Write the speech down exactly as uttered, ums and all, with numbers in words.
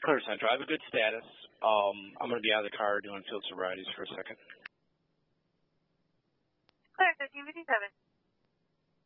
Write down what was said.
Clear Center. I have a good status. Um, I'm going to be out of the car doing field sobrieties for a second. Clear, fifteen fifty-seven.